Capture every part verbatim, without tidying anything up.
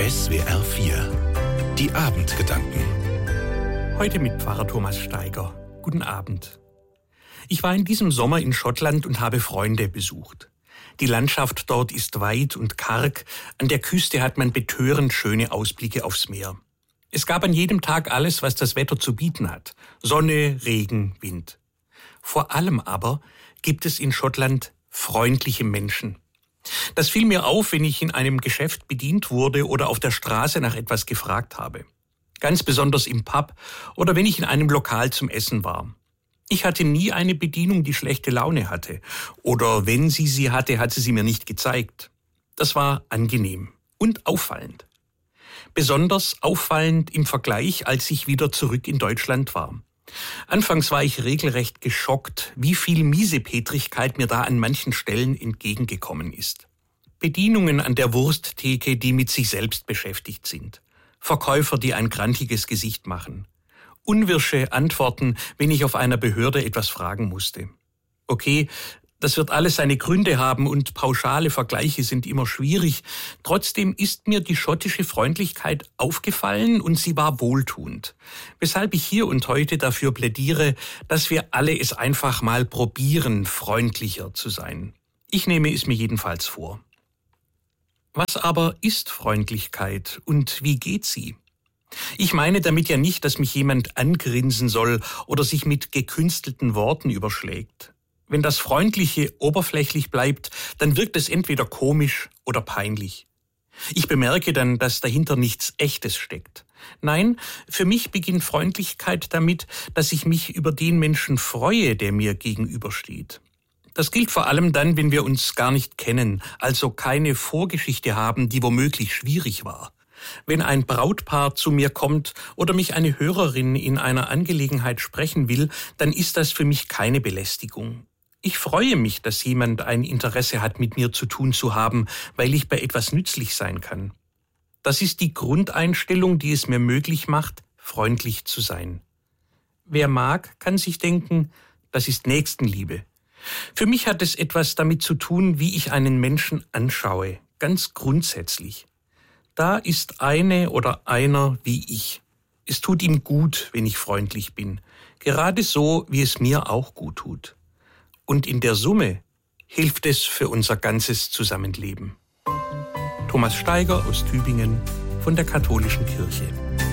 S W R vier. Die Abendgedanken. Heute mit Pfarrer Thomas Steiger. Guten Abend. Ich war in diesem Sommer in Schottland und habe Freunde besucht. Die Landschaft dort ist weit und karg. An der Küste hat man betörend schöne Ausblicke aufs Meer. Es gab an jedem Tag alles, was das Wetter zu bieten hat. Sonne, Regen, Wind. Vor allem aber gibt es in Schottland freundliche Menschen. Das fiel mir auf, wenn ich in einem Geschäft bedient wurde oder auf der Straße nach etwas gefragt habe. Ganz besonders im Pub oder wenn ich in einem Lokal zum Essen war. Ich hatte nie eine Bedienung, die schlechte Laune hatte. Oder wenn sie sie hatte, hat sie sie mir nicht gezeigt. Das war angenehm und auffallend. Besonders auffallend im Vergleich, als ich wieder zurück in Deutschland war. Anfangs war ich regelrecht geschockt, wie viel Miesepetrigkeit mir da an manchen Stellen entgegengekommen ist. Bedienungen an der Wursttheke, die mit sich selbst beschäftigt sind. Verkäufer, die ein grantiges Gesicht machen. Unwirsche Antworten, wenn ich auf einer Behörde etwas fragen musste. Okay, das wird alles seine Gründe haben und pauschale Vergleiche sind immer schwierig. Trotzdem ist mir die schottische Freundlichkeit aufgefallen und sie war wohltuend. Weshalb ich hier und heute dafür plädiere, dass wir alle es einfach mal probieren, freundlicher zu sein. Ich nehme es mir jedenfalls vor. Was aber ist Freundlichkeit und wie geht sie? Ich meine damit ja nicht, dass mich jemand angrinsen soll oder sich mit gekünstelten Worten überschlägt. Wenn das Freundliche oberflächlich bleibt, dann wirkt es entweder komisch oder peinlich. Ich bemerke dann, dass dahinter nichts Echtes steckt. Nein, für mich beginnt Freundlichkeit damit, dass ich mich über den Menschen freue, der mir gegenübersteht. Das gilt vor allem dann, wenn wir uns gar nicht kennen, also keine Vorgeschichte haben, die womöglich schwierig war. Wenn ein Brautpaar zu mir kommt oder mich eine Hörerin in einer Angelegenheit sprechen will, dann ist das für mich keine Belästigung. Ich freue mich, dass jemand ein Interesse hat, mit mir zu tun zu haben, weil ich bei etwas nützlich sein kann. Das ist die Grundeinstellung, die es mir möglich macht, freundlich zu sein. Wer mag, kann sich denken, das ist Nächstenliebe. Für mich hat es etwas damit zu tun, wie ich einen Menschen anschaue, ganz grundsätzlich. Da ist eine oder einer wie ich. Es tut ihm gut, wenn ich freundlich bin, gerade so, wie es mir auch gut tut. Und in der Summe hilft es für unser ganzes Zusammenleben. Thomas Steiger aus Tübingen von der Katholischen Kirche.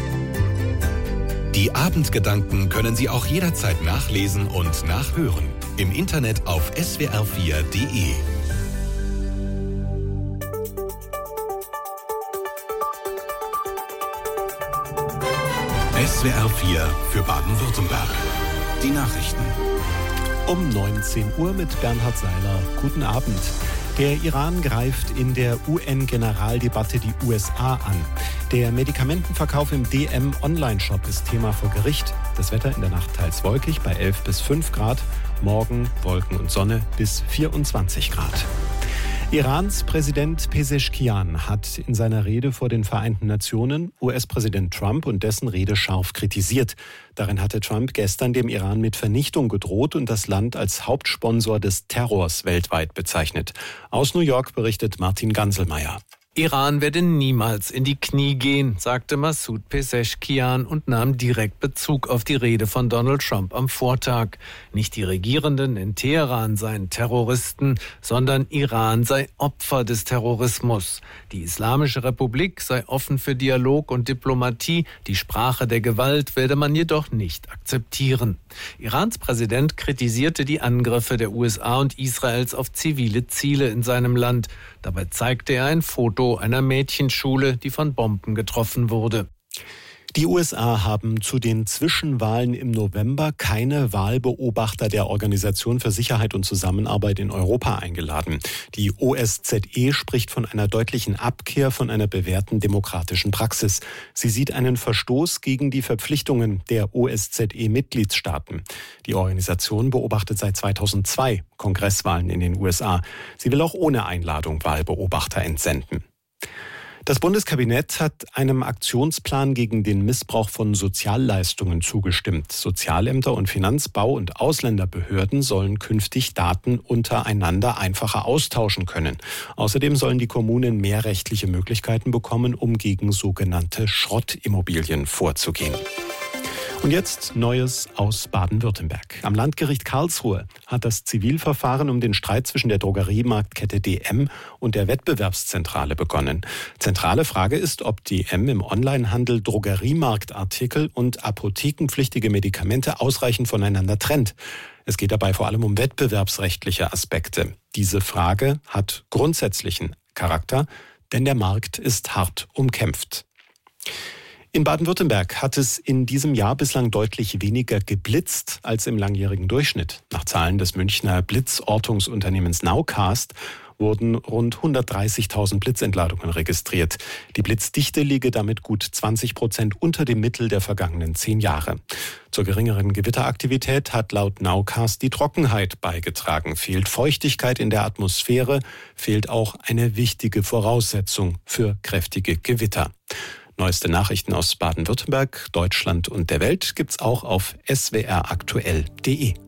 Die Abendgedanken können Sie auch jederzeit nachlesen und nachhören. Im Internet auf S W R vier Punkt de. S W R vier für Baden-Württemberg. Die Nachrichten. Um neunzehn Uhr mit Bernhard Seiler. Guten Abend. Der Iran greift in der U N-Generaldebatte die U S A an. Der Medikamentenverkauf im D M-Online-Shop ist Thema vor Gericht. Das Wetter in der Nacht teils wolkig bei elf bis fünf Grad. Morgen Wolken und Sonne bis vierundzwanzig Grad. Irans Präsident Pezeshkian hat in seiner Rede vor den Vereinten Nationen U S-Präsident Trump und dessen Rede scharf kritisiert. Darin hatte Trump gestern dem Iran mit Vernichtung gedroht und das Land als Hauptsponsor des Terrors weltweit bezeichnet. Aus New York berichtet Martin Ganselmeier. Iran werde niemals in die Knie gehen, sagte Masoud Pezeshkian und nahm direkt Bezug auf die Rede von Donald Trump am Vortag. Nicht die Regierenden in Teheran seien Terroristen, sondern Iran sei Opfer des Terrorismus. Die Islamische Republik sei offen für Dialog und Diplomatie, die Sprache der Gewalt werde man jedoch nicht akzeptieren. Irans Präsident kritisierte die Angriffe der U S A und Israels auf zivile Ziele in seinem Land. Dabei zeigte er ein Foto einer Mädchenschule, die von Bomben getroffen wurde. Die U S A haben zu den Zwischenwahlen im November keine Wahlbeobachter der Organisation für Sicherheit und Zusammenarbeit in Europa eingeladen. Die O S Z E spricht von einer deutlichen Abkehr von einer bewährten demokratischen Praxis. Sie sieht einen Verstoß gegen die Verpflichtungen der O S Z E-Mitgliedstaaten. Die Organisation beobachtet seit zweitausendzwei Kongresswahlen in den U S A. Sie will auch ohne Einladung Wahlbeobachter entsenden. Das Bundeskabinett hat einem Aktionsplan gegen den Missbrauch von Sozialleistungen zugestimmt. Sozialämter und Finanz-, Bau- und Ausländerbehörden sollen künftig Daten untereinander einfacher austauschen können. Außerdem sollen die Kommunen mehr rechtliche Möglichkeiten bekommen, um gegen sogenannte Schrottimmobilien vorzugehen. Und jetzt Neues aus Baden-Württemberg. Am Landgericht Karlsruhe hat das Zivilverfahren um den Streit zwischen der Drogeriemarktkette D M und der Wettbewerbszentrale begonnen. Zentrale Frage ist, ob D M im Onlinehandel Drogeriemarktartikel und apothekenpflichtige Medikamente ausreichend voneinander trennt. Es geht dabei vor allem um wettbewerbsrechtliche Aspekte. Diese Frage hat grundsätzlichen Charakter, denn der Markt ist hart umkämpft. In Baden-Württemberg hat es in diesem Jahr bislang deutlich weniger geblitzt als im langjährigen Durchschnitt. Nach Zahlen des Münchner Blitzortungsunternehmens Nowcast wurden rund hundertdreißigtausend Blitzentladungen registriert. Die Blitzdichte liege damit gut zwanzig Prozent unter dem Mittel der vergangenen zehn Jahre. Zur geringeren Gewitteraktivität hat laut Nowcast die Trockenheit beigetragen. Fehlt Feuchtigkeit in der Atmosphäre, fehlt auch eine wichtige Voraussetzung für kräftige Gewitter. Neueste Nachrichten aus Baden-Württemberg, Deutschland und der Welt gibt's auch auf s w r aktuell punkt d e.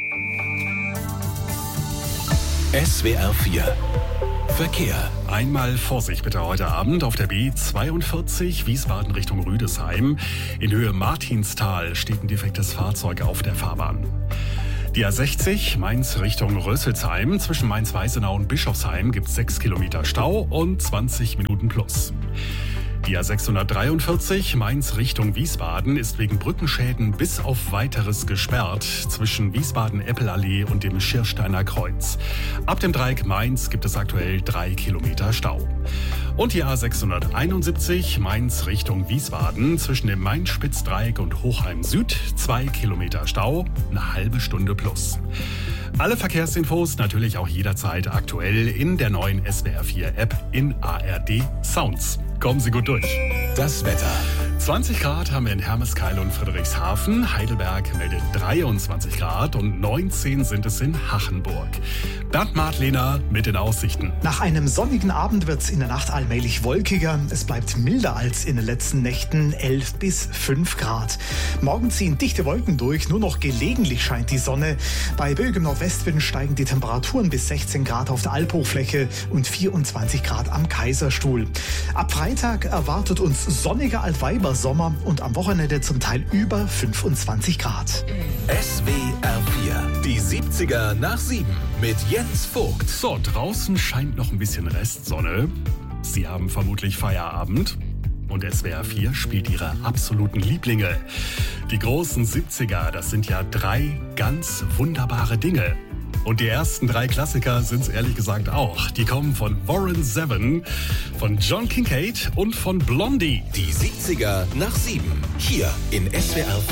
S W R vier Verkehr. Einmal Vorsicht bitte heute Abend auf der B zweiundvierzig Wiesbaden Richtung Rüdesheim. In Höhe Martinstal steht ein defektes Fahrzeug auf der Fahrbahn. Die A sechzig Mainz Richtung Rösselsheim. Zwischen Mainz-Weißenau und Bischofsheim gibt es sechs Kilometer Stau und zwanzig Minuten plus. Die A sechshundertdreiundvierzig Mainz Richtung Wiesbaden ist wegen Brückenschäden bis auf Weiteres gesperrt zwischen Wiesbaden-Eppelallee und dem Schirsteiner Kreuz. Ab dem Dreieck Mainz gibt es aktuell drei Kilometer Stau. Und die A sechshunderteinundsiebzig Mainz Richtung Wiesbaden zwischen dem Main-Spitz-Dreieck und Hochheim Süd zwei Kilometer Stau, eine halbe Stunde plus. Alle Verkehrsinfos natürlich auch jederzeit aktuell in der neuen S W R vier App in A R D Sounds. Kommen Sie gut durch. Das Wetter. zwanzig Grad haben wir in Hermeskeil und Friedrichshafen. Heidelberg meldet dreiundzwanzig Grad und neunzehn sind es in Hachenburg. Bernd Martlehner mit den Aussichten. Nach einem sonnigen Abend wird es in der Nacht allmählich wolkiger. Es bleibt milder als in den letzten Nächten, elf bis fünf Grad. Morgen ziehen dichte Wolken durch, nur noch gelegentlich scheint die Sonne. Bei böigem Nordwestwind steigen die Temperaturen bis sechzehn Grad auf der Albhochfläche und vierundzwanzig Grad am Kaiserstuhl. Ab Freitag erwartet uns sonniger Altweibersommer und am Wochenende zum Teil über fünfundzwanzig Grad. S W R vier, die siebziger nach sieben mit Jens Vogt. So, draußen scheint noch ein bisschen Restsonne. Sie haben vermutlich Feierabend. Und S W R vier spielt ihre absoluten Lieblinge. Die großen siebziger, das sind ja drei ganz wunderbare Dinge. Und die ersten drei Klassiker sind es ehrlich gesagt auch. Die kommen von Warren Zevon, von John Kincaid und von Blondie. Die siebziger nach sieben, hier in S W R vier.